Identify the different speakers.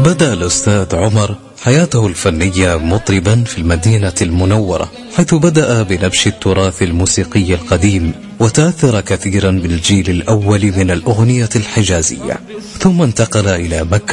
Speaker 1: بدأ الأستاذ عمر حياته الفنية مطربا في المدينة المنورة، حيث بدأ بنبش التراث الموسيقي القديم، وتأثر كثيرا بالجيل الأول من الأغنية الحجازية، ثم انتقل إلى مكة